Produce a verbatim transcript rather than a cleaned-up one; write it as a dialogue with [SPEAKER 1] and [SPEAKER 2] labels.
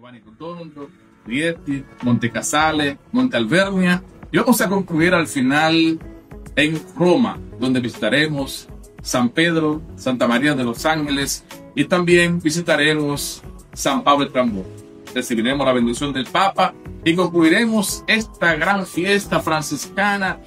[SPEAKER 1] Giovanni Rotondo, Rieti, Monte Casale, Monte Alvernia, y vamos a concluir al final en Roma, donde visitaremos San Pedro, Santa María de los Ángeles y también visitaremos San Pablo el Tambor. Recibiremos la bendición del Papa y concluiremos esta gran fiesta franciscana